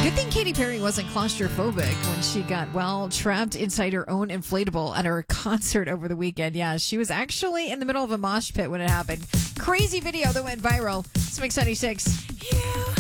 Good thing Katy Perry wasn't claustrophobic when she got, trapped inside her own inflatable at her concert over the weekend. Yeah, she was actually in the middle of a mosh pit when it happened. Crazy video that went viral. It's Mix 96.